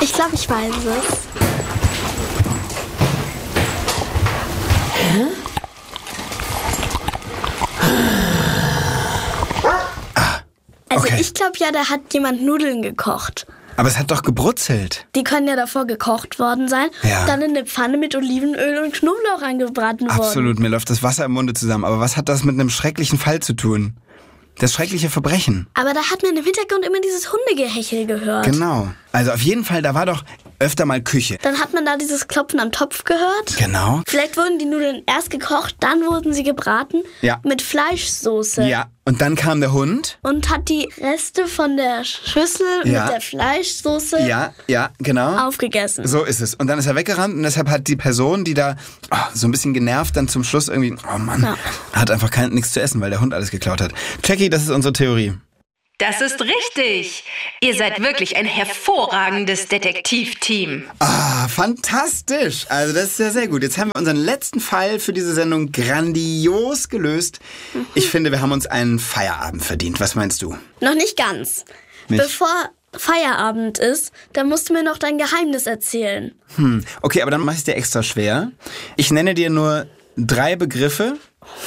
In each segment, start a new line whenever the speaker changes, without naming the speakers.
Ich glaube, ich weiß es.
Hä?
Also
Okay.
ich glaube ja, da hat jemand Nudeln gekocht.
Aber es hat doch gebrutzelt.
Die können ja davor gekocht worden sein,
Ja.
dann in eine Pfanne mit Olivenöl und Knoblauch angebraten worden.
Absolut, mir läuft das Wasser im Munde zusammen. Aber was hat das mit einem schrecklichen Fall zu tun? Das schreckliche Verbrechen.
Aber da hat man im Hintergrund immer dieses Hundegehechel gehört.
Genau. Also auf jeden Fall, da war doch öfter mal Küche.
Dann hat man da dieses Klopfen am Topf gehört.
Genau.
Vielleicht wurden die Nudeln erst gekocht, dann wurden sie gebraten
Ja.
mit Fleischsoße.
Ja, und dann kam der Hund.
Und hat die Reste von der Schüssel
Ja.
mit der Fleischsoße
Ja, genau.
aufgegessen.
So ist es. Und dann ist er weggerannt und deshalb hat die Person, die da so ein bisschen genervt dann zum Schluss irgendwie, oh Mann,
Ja.
hat einfach nichts zu essen, weil der Hund alles geklaut hat. Jackie, das ist unsere Theorie.
Das ist richtig. Ihr seid wirklich ein hervorragendes Detektivteam.
Fantastisch. Also das ist ja sehr gut. Jetzt haben wir unseren letzten Fall für diese Sendung grandios gelöst. Ich finde, wir haben uns einen Feierabend verdient. Was meinst du?
Noch nicht ganz.
Nicht?
Bevor Feierabend ist, dann musst du mir noch dein Geheimnis erzählen.
Okay, aber dann mache ich es dir extra schwer. Ich nenne dir nur 3 Begriffe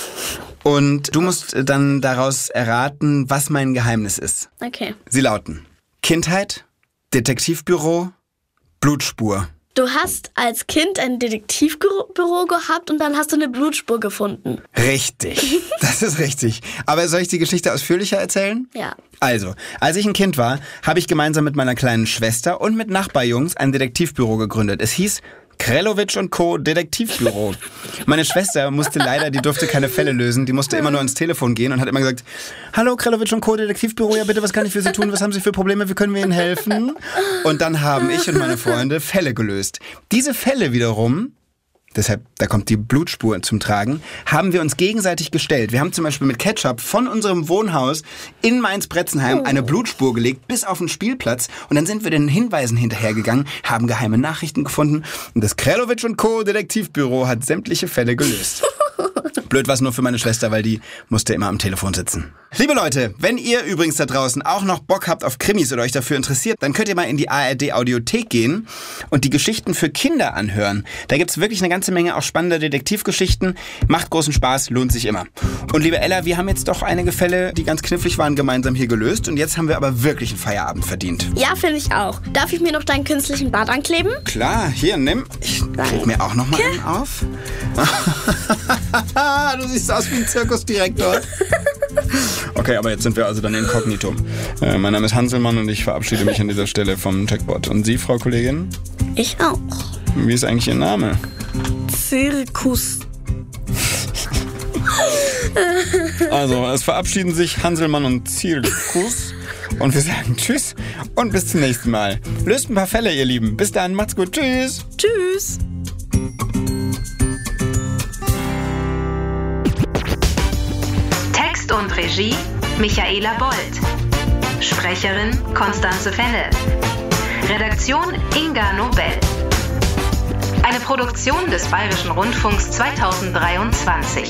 und du musst dann daraus erraten, was mein Geheimnis ist.
Okay.
Sie lauten Kindheit, Detektivbüro, Blutspur.
Du hast als Kind ein Detektivbüro gehabt und dann hast du eine Blutspur gefunden.
Richtig, das ist richtig. Aber soll ich die Geschichte ausführlicher erzählen?
Ja.
Also, als ich ein Kind war, habe ich gemeinsam mit meiner kleinen Schwester und mit Nachbarjungs ein Detektivbüro gegründet. Es hieß Krelowitsch & Co. Detektivbüro. Meine Schwester musste leider, die durfte keine Fälle lösen, die musste immer nur ans Telefon gehen und hat immer gesagt, hallo Krelowitsch & Co. Detektivbüro, ja bitte, was kann ich für Sie tun, was haben Sie für Probleme, wie können wir Ihnen helfen? Und dann haben ich und meine Freunde Fälle gelöst. Diese Fälle wiederum, deshalb, da kommt die Blutspur zum Tragen, haben wir uns gegenseitig gestellt. Wir haben zum Beispiel mit Ketchup von unserem Wohnhaus in Mainz-Bretzenheim eine Blutspur gelegt bis auf den Spielplatz und dann sind wir den Hinweisen hinterhergegangen, haben geheime Nachrichten gefunden und das Krelowitsch & Co. Detektivbüro hat sämtliche Fälle gelöst. Blöd war es nur für meine Schwester, weil die musste immer am Telefon sitzen. Liebe Leute, wenn ihr übrigens da draußen auch noch Bock habt auf Krimis oder euch dafür interessiert, dann könnt ihr mal in die ARD-Audiothek gehen und die Geschichten für Kinder anhören. Da gibt's wirklich eine ganze Menge auch spannender Detektivgeschichten. Macht großen Spaß, lohnt sich immer. Und liebe Ella, wir haben jetzt doch einige Fälle, die ganz knifflig waren, gemeinsam hier gelöst. Und jetzt haben wir aber wirklich einen Feierabend verdient.
Ja, finde ich auch. Darf ich mir noch deinen künstlichen Bart ankleben?
Klar, hier, nimm. Ich kleb mir auch noch mal einen auf. Du siehst aus wie ein Zirkusdirektor. Okay, aber jetzt sind wir also dann inkognito. Mein Name ist Hanselmann und ich verabschiede mich an dieser Stelle vom Checkpot. Und Sie, Frau Kollegin?
Ich auch.
Wie ist eigentlich Ihr Name?
Zirkus.
Also, es verabschieden sich Hanselmann und Zirkus. Und wir sagen Tschüss und bis zum nächsten Mal. Löst ein paar Fälle, ihr Lieben. Bis dann, macht's gut. Tschüss.
Tschüss.
Text und Regie Michaela Bold. Sprecherin Constanze Fennel. Redaktion Inga Nobel. Eine Produktion des Bayerischen Rundfunks 2023.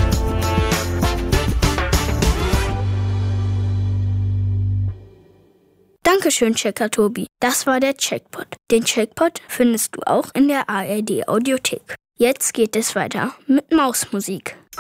Dankeschön, Checker Tobi. Das war der Checkpot. Den Checkpot findest du auch in der ARD Audiothek. Jetzt geht es weiter mit Mausmusik.